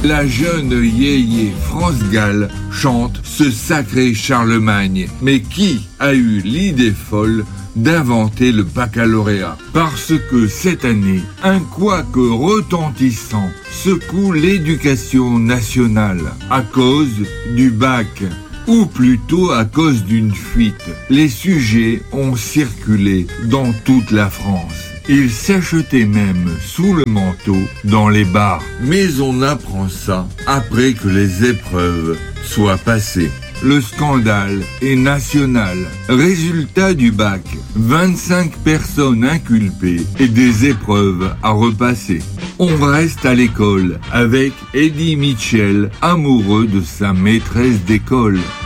La jeune yéyé France Gall chante ce sacré Charlemagne. Mais qui a eu l'idée folle d'inventer le baccalauréat? Parce que cette année, un couac retentissant secoue l'éducation nationale à cause du bac. Ou plutôt à cause d'une fuite. Les sujets ont circulé dans toute la France. Ils s'achetaient même sous le manteau dans les bars. Mais on apprend ça après que les épreuves soient passées. Le scandale est national. Résultat du bac, 25 personnes inculpées et des épreuves à repasser. On reste à l'école avec Eddie Mitchell, amoureux de sa maîtresse d'école.